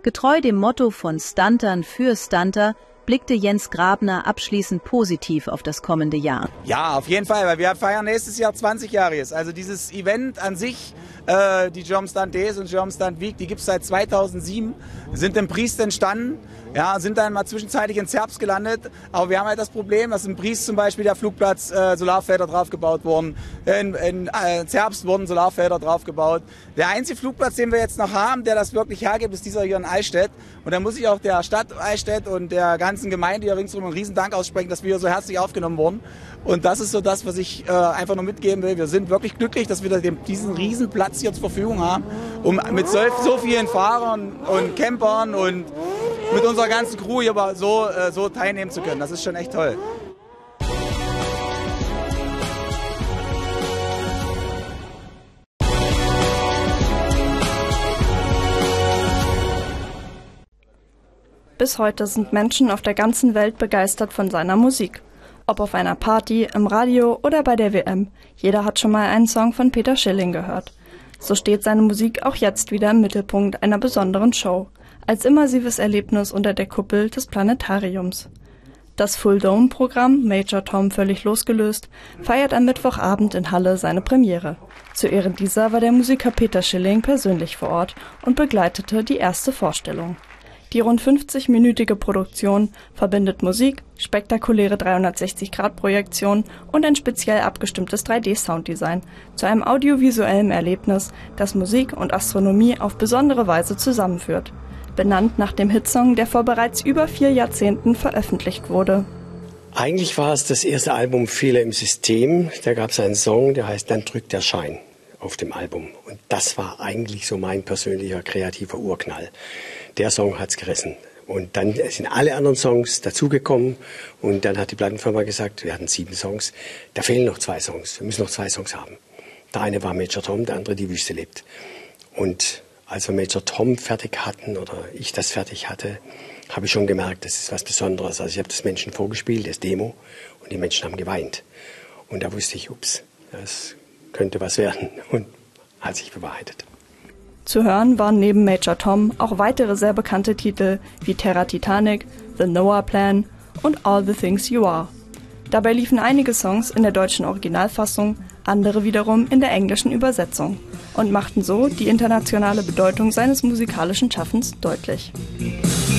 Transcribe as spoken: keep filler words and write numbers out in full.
Getreu dem Motto von Stuntern für Stunter blickte Jens Grabner abschließend positiv auf das kommende Jahr. Ja, auf jeden Fall, weil wir feiern nächstes Jahr zwanzigjähriges. Also dieses Event an sich, äh, die German Stunt Days und German Stunt Week, die gibt es seit zweitausendsieben, sind im Briest entstanden, ja, sind dann mal zwischenzeitlich in Zerbst gelandet. Aber wir haben halt das Problem, dass im Briest zum Beispiel der Flugplatz äh, Solarfelder draufgebaut wurden. In, in äh, Zerbst wurden Solarfelder draufgebaut. Der einzige Flugplatz, den wir jetzt noch haben, der das wirklich hergibt, ist dieser hier in Eichstätt. Und da muss ich auch der Stadt Eichstätt und der ganzen Gemeinde hier ringsherum einen riesen Dank aussprechen, dass wir hier so herzlich aufgenommen wurden. Und das ist so das, was ich äh, einfach nur mitgeben will. Wir sind wirklich glücklich, dass wir dem, diesen riesen Platz hier zur Verfügung haben, um mit so, so vielen Fahrern und Campern und mit unserer ganzen Crew hier so, äh, so teilnehmen zu können. Das ist schon echt toll. Bis heute sind Menschen auf der ganzen Welt begeistert von seiner Musik. Ob auf einer Party, im Radio oder bei der W M. Jeder hat schon mal einen Song von Peter Schilling gehört. So steht seine Musik auch jetzt wieder im Mittelpunkt einer besonderen Show. Als immersives Erlebnis unter der Kuppel des Planetariums. Das Full-Dome-Programm, Major Tom völlig losgelöst, feiert am Mittwochabend in Halle seine Premiere. Zu Ehren dieser war der Musiker Peter Schilling persönlich vor Ort und begleitete die erste Vorstellung. Die rund fünfzig-minütige Produktion verbindet Musik, spektakuläre dreihundertsechzig Grad Projektion und ein speziell abgestimmtes drei D Sounddesign zu einem audiovisuellen Erlebnis, das Musik und Astronomie auf besondere Weise zusammenführt. Benannt nach dem Hitsong, der vor bereits über vier Jahrzehnten veröffentlicht wurde. Eigentlich war es das erste Album Fehler im System. Da gab es einen Song, der heißt Dann drückt der Schein auf dem Album. Und das war eigentlich so mein persönlicher kreativer Urknall. Der Song hat's gerissen. Und dann sind alle anderen Songs dazugekommen. Und dann hat die Plattenfirma gesagt, wir hatten sieben Songs, da fehlen noch zwei Songs. Wir müssen noch zwei Songs haben. Der eine war Major Tom, der andere Die Wüste lebt. Und als wir Major Tom fertig hatten oder ich das fertig hatte, habe ich schon gemerkt, das ist was Besonderes. Also ich habe das Menschen vorgespielt, das Demo, und die Menschen haben geweint. Und da wusste ich, ups, das könnte was werden, und hat sich bewahrheitet. Zu hören waren neben Major Tom auch weitere sehr bekannte Titel wie Terra Titanic, The Noah Plan und All the Things You Are. Dabei liefen einige Songs in der deutschen Originalfassung, andere wiederum in der englischen Übersetzung und machten so die internationale Bedeutung seines musikalischen Schaffens deutlich.